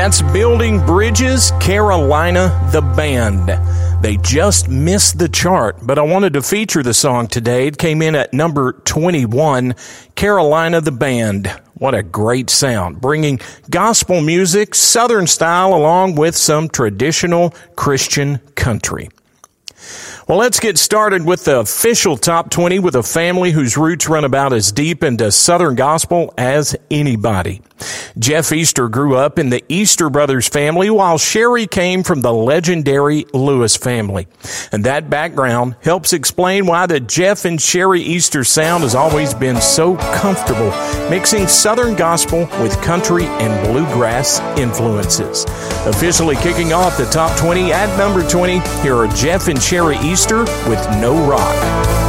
That's Building Bridges, Carolina the Band. They just missed the chart, but I wanted to feature the song today. It came in at number 21, Carolina the Band. What a great sound, bringing gospel music, Southern style, along with some traditional Christian country. Well, let's get started with the official Top 20 with a family whose roots run about as deep into Southern gospel as anybody. Jeff Easter grew up in the Easter Brothers family, while Sherry came from the legendary Lewis family. And that background helps explain why the Jeff and Sherry Easter sound has always been so comfortable, mixing Southern gospel with country and bluegrass influences. Officially kicking off the Top 20 at number 20, here are Jeff and Sherry Easter with No Rock.